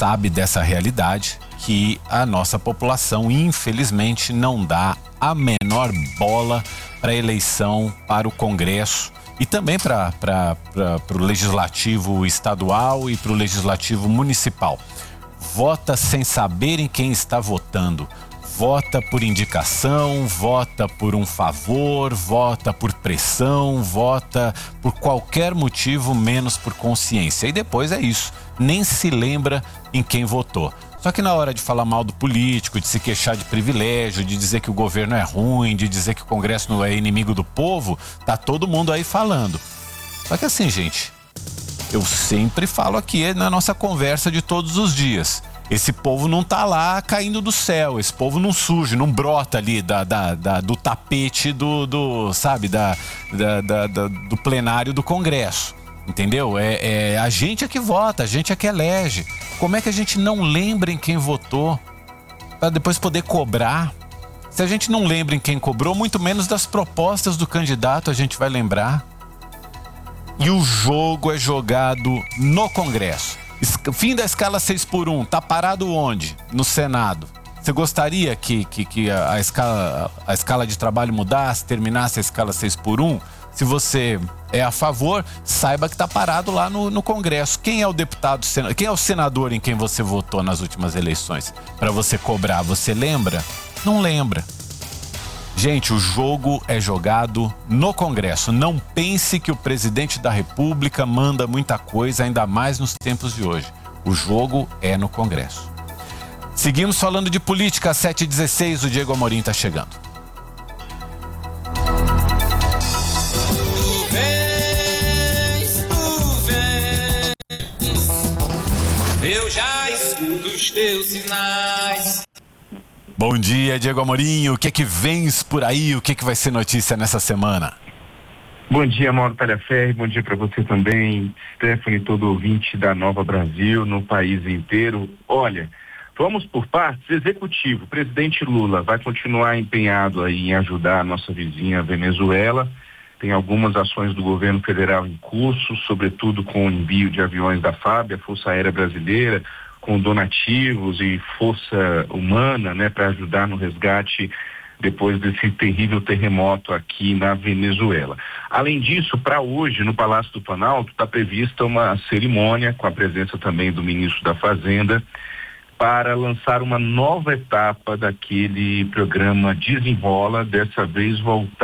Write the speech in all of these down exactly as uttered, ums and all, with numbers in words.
sabe dessa realidade, que a nossa população, infelizmente, não dá a menor bola para a eleição para o Congresso e também para o Legislativo Estadual e para o Legislativo Municipal. Vota sem saber em quem está votando. Vota por indicação, vota por um favor, vota por pressão, vota por qualquer motivo, menos por consciência. E depois é isso, nem se lembra em quem votou. Só que na hora de falar mal do político, de se queixar de privilégio, de dizer que o governo é ruim, de dizer que o Congresso não é inimigo do povo, tá todo mundo aí falando. Só que assim, gente, eu sempre falo aqui na nossa conversa de todos os dias. Esse povo não tá lá caindo do céu, esse povo não surge, não brota ali da, da, da, do tapete do, do sabe, da, da, da, da, do plenário do Congresso, entendeu? É, é a gente é que vota, a gente é que elege. Como é que a gente não lembra em quem votou para depois poder cobrar? Se a gente não lembra em quem cobrou, muito menos das propostas do candidato a gente vai lembrar. E o jogo é jogado no Congresso. Fim da escala seis por um, tá parado onde? No Senado. Você gostaria que, que, que a, a, escala, a escala de trabalho mudasse, terminasse a escala seis por um? Se você é a favor, saiba que tá parado lá no, no Congresso. Quem é o deputado, quem é o senador em quem você votou nas últimas eleições? Para você cobrar, você lembra? Não lembra. Gente, o jogo é jogado no Congresso. Não pense que o presidente da República manda muita coisa, ainda mais nos tempos de hoje. O jogo é no Congresso. Seguimos falando de política, sete e dezesseis, o Diego Amorim está chegando. Tu vens, tu vens, eu já escuto os teus sinais. Bom dia, Diego Amorim. O que é que vens por aí? O que é que vai ser notícia nessa semana? Bom dia, Mauro Talhaferri. Bom dia para você também, Stephanie, todo ouvinte da Nova Brasil, no país inteiro. Olha, vamos por partes. Executivo, presidente Lula vai continuar empenhado aí em ajudar a nossa vizinha Venezuela. Tem algumas ações do governo federal em curso, sobretudo com o envio de aviões da FAB, a Força Aérea Brasileira, com donativos e força humana, né, para ajudar no resgate depois desse terrível terremoto aqui na Venezuela. Além disso, para hoje, no Palácio do Planalto, está prevista uma cerimônia com a presença também do ministro da Fazenda para lançar uma nova etapa daquele programa Desenrola, dessa vez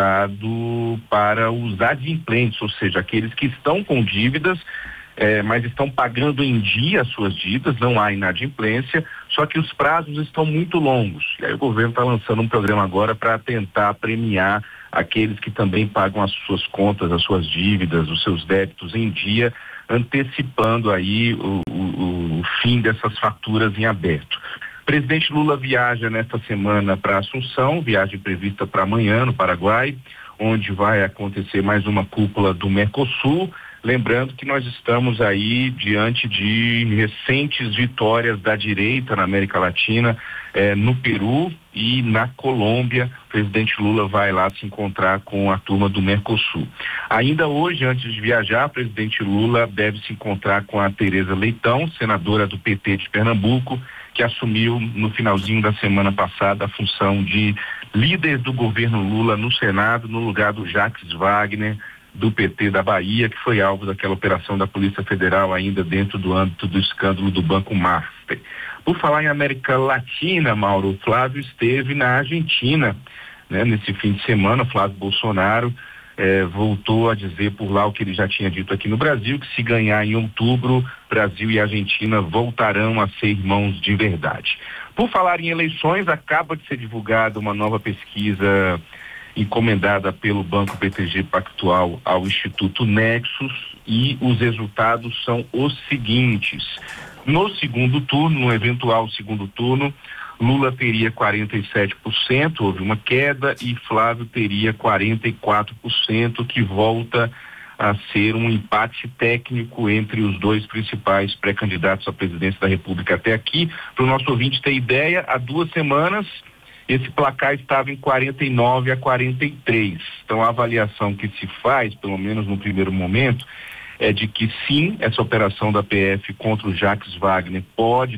voltado para os adimplentes, ou seja, aqueles que estão com dívidas, É, mas estão pagando em dia as suas dívidas, não há inadimplência, só que os prazos estão muito longos. E aí o governo está lançando um programa agora para tentar premiar aqueles que também pagam as suas contas, as suas dívidas, os seus débitos em dia, antecipando aí o, o, o fim dessas faturas em aberto. O presidente Lula viaja nesta semana para Assunção, viagem prevista para amanhã no Paraguai, onde vai acontecer mais uma cúpula do Mercosul. Lembrando que nós estamos aí diante de recentes vitórias da direita na América Latina, eh, no Peru e na Colômbia. O presidente Lula vai lá se encontrar com a turma do Mercosul. Ainda hoje, antes de viajar, o presidente Lula deve se encontrar com a Tereza Leitão, senadora do P T de Pernambuco, que assumiu no finalzinho da semana passada a função de líder do governo Lula no Senado, no lugar do Jacques Wagner, do P T da Bahia, que foi alvo daquela operação da Polícia Federal ainda dentro do âmbito do escândalo do Banco Master. Por falar em América Latina, Mauro, o Flávio esteve na Argentina, né, nesse fim de semana. Flávio Bolsonaro eh, voltou a dizer por lá o que ele já tinha dito aqui no Brasil, que se ganhar em outubro, Brasil e Argentina voltarão a ser irmãos de verdade. Por falar em eleições, acaba de ser divulgada uma nova pesquisa encomendada pelo Banco B T G Pactual ao Instituto Nexus, e os resultados são os seguintes. No segundo turno, no eventual segundo turno, Lula teria quarenta e sete por cento, houve uma queda, e Flávio teria quarenta e quatro por cento, que volta a ser um empate técnico entre os dois principais pré-candidatos à presidência da República até aqui. Para o nosso ouvinte ter ideia, há duas semanas esse placar estava em quarenta e nove a quarenta e três. Então a avaliação que se faz, pelo menos no primeiro momento, é de que sim, essa operação da P F contra o Jacques Wagner pode